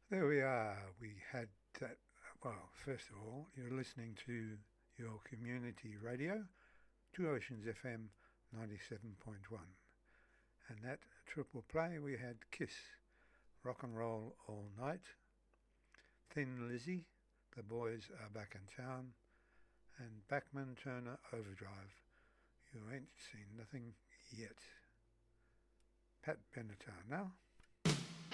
There we are. We had that. Well, first of all, you're listening to your community radio, Two Oceans FM 97.1. And that triple play, we had Kiss, Rock and Roll All Night, Thin Lizzy, The Boys Are Back in Town, and Bachman Turner Overdrive, You Ain't Seen Nothing Yet. Pat Benatar now.